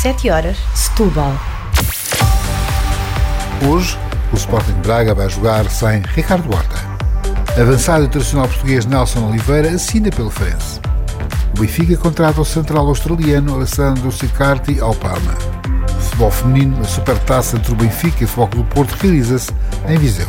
7h, Setúbal. Hoje, o Sporting Braga vai jogar sem Ricardo Horta. Avançado internacional português Nelson Oliveira assina pelo Farense. O Benfica contrata o central australiano Alessandro Sicardi ao Parma. O futebol feminino, a supertaça entre o Benfica e o Futebol Clube do Porto, realiza-se em Viseu.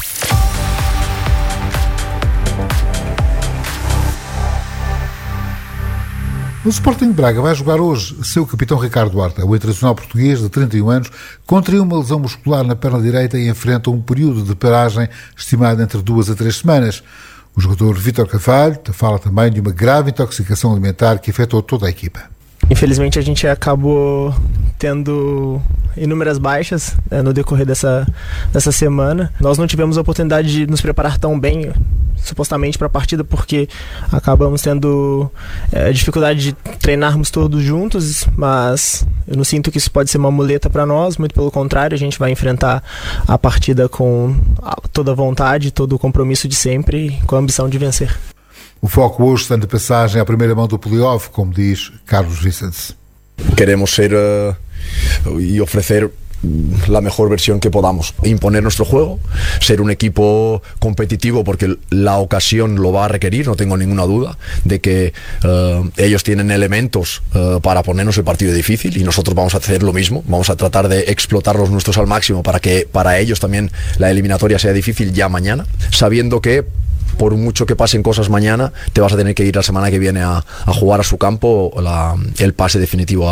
O Sporting Braga vai jogar hoje seu capitão Ricardo Horta, o internacional português de 31 anos, contraiu uma lesão muscular na perna direita e enfrenta um período de paragem estimado entre 2 a 3 semanas. O jogador Vítor Carvalho fala também de uma grave intoxicação alimentar que afetou toda a equipa. Infelizmente a gente acabou tendo inúmeras baixas no decorrer dessa semana. Nós não tivemos a oportunidade de nos preparar tão bem, supostamente, para a partida, porque acabamos tendo dificuldade de treinarmos todos juntos, mas eu não sinto que isso pode ser uma muleta para nós, muito pelo contrário, a gente vai enfrentar a partida com toda a vontade, todo o compromisso de sempre, com a ambição de vencer. O foco hoje está na passagem à primeira mão do playoff, como diz Carlos Vicente. Queremos ser y ofrecer la mejor versión que podamos, imponer nuestro juego, ser un equipo competitivo porque la ocasión lo va a requerir, no tengo ninguna duda de que ellos tienen elementos para ponernos el partido difícil y nosotros vamos a hacer lo mismo, vamos a tratar de explotar los nuestros al máximo para que para ellos también la eliminatoria sea difícil ya mañana, sabiendo que por mucho que pasen cosas mañana, te vas a tener que ir la semana que viene a jugar a su campo el pase definitivo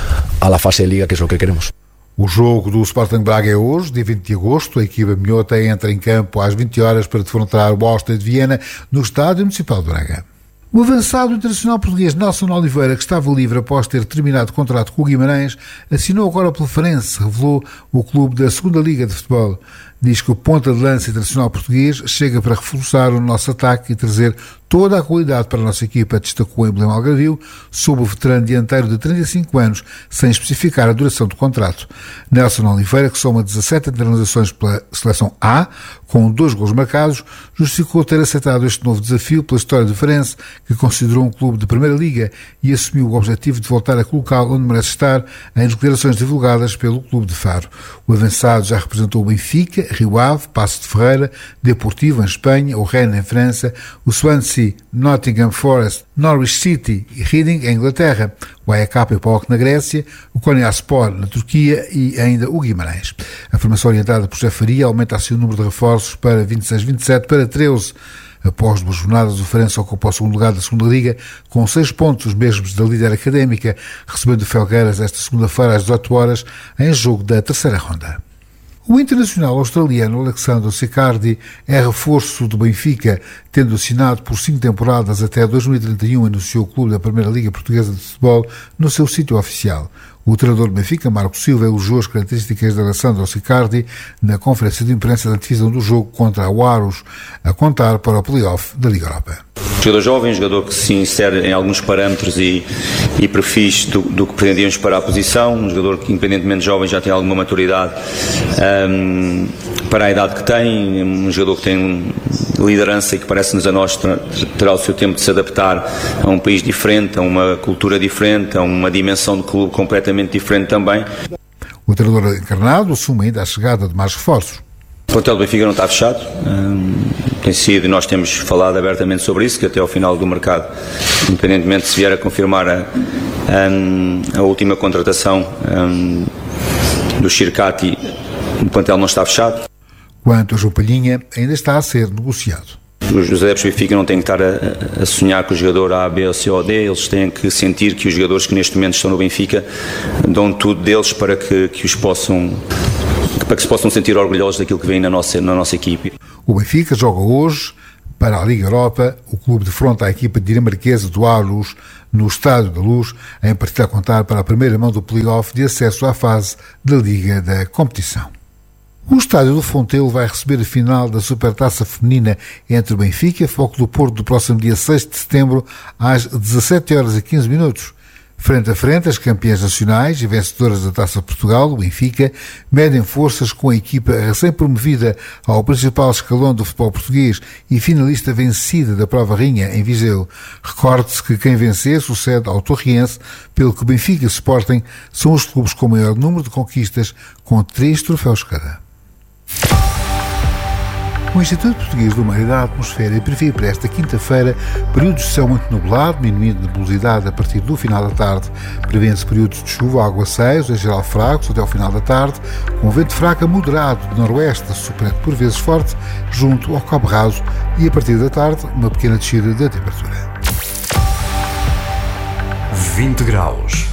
a la fase de liga, que es lo que queremos. O jogo do Sporting Braga é hoje, dia 20 de agosto. A equipa minhota entra em campo às 20h para defrontar o Áustria de Viena no Estádio Municipal de Braga. O avançado internacional português Nelson Oliveira, que estava livre após ter terminado o contrato com o Guimarães, assinou agora pelo Farense, revelou o clube da 2ª Liga de Futebol. Diz que o ponta de lança internacional português chega para reforçar o nosso ataque e trazer toda a qualidade para a nossa equipa, destacou em Belém Algarvio, sob o veterano dianteiro de 35 anos, sem especificar a duração do contrato. Nelson Oliveira, que soma 17 internalizações pela Seleção A, com 2 gols marcados, justificou ter aceitado este novo desafio pela história do Farense, que considerou um clube de Primeira Liga e assumiu o objetivo de voltar a colocá-lo onde merece estar, em declarações divulgadas pelo Clube de Faro. O avançado já representou o Benfica, Rio Ave, Paços de Ferreira, Deportivo em Espanha, o Rennes em França, o Swansea, Nottingham Forest, Norwich City e Reading em Inglaterra, o AEK e o PAOK na Grécia, o Konyaspor na Turquia e ainda o Guimarães. A formação orientada por José Faria aumenta assim o número de reforços para 26-27 para 13. Após 2 jornadas, o Farense ocupa o 2º lugar da 2ª Liga com 6 pontos, os mesmos da líder académica, recebendo o Felgueiras esta segunda-feira às 18h em jogo da 3ª ronda. O internacional australiano Alessandro Sicardi é reforço do Benfica, tendo assinado por 5 temporadas até 2031, anunciou o clube da Primeira Liga Portuguesa de Futebol no seu sítio oficial. O treinador do Benfica, Marco Silva, elogiou as características de Alessandro Sicardi na conferência de imprensa da divisão do jogo contra o Aarhus, a contar para o play-off da Liga Europa. Jogador jovem, jogador que se insere em alguns parâmetros e perfis do que pretendíamos para a posição, um jogador que, independentemente jovem, já tem alguma maturidade para a idade que tem, um jogador que tem liderança e que parece-nos a nós terá o seu tempo de se adaptar a um país diferente, a uma cultura diferente, a uma dimensão de clube completamente diferente também. O treinador encarnado assume ainda a chegada de mais reforços. O plantel do Benfica não está fechado, tem sido, e nós temos falado abertamente sobre isso, que até ao final do mercado, independentemente se vier a confirmar a última contratação do Chircati, o plantel não está fechado. Quanto a João Palhinha, ainda está a ser negociado. Os adeptos do Benfica não têm que estar a sonhar com o jogador A, B, C ou D, eles têm que sentir que os jogadores que neste momento estão no Benfica dão tudo deles para que se possam sentir orgulhosos daquilo que vem na nossa equipe. O Benfica joga hoje para a Liga Europa. O clube defronta a equipa dinamarquesa do Aarhus no Estádio da Luz, em partida a contar para a primeira mão do play-off de acesso à fase da Liga da competição. O Estádio do Fontelo vai receber a final da Supertaça Feminina entre o Benfica e o Futebol Clube do Porto do próximo dia 6 de setembro às 17h15. Frente a frente, as campeãs nacionais e vencedoras da Taça de Portugal, o Benfica, medem forças com a equipa recém-promovida ao principal escalão do futebol português e finalista vencida da Prova Rainha em Viseu. Recorde-se que quem vencer sucede ao Torriense, pelo que Benfica e Sporting são os clubes com maior número de conquistas, com 3 troféus cada. O Instituto Português do Meio da Atmosfera prevê para esta quinta-feira períodos de céu muito nublado, diminuindo a nebulosidade a partir do final da tarde. Prevêem-se períodos de chuva, aguaceiros, em geral fracos, até ao final da tarde, com vento fraco a moderado de noroeste, soprando por vezes forte, junto ao Cabo Raso, e a partir da tarde, uma pequena descida da temperatura. 20 graus.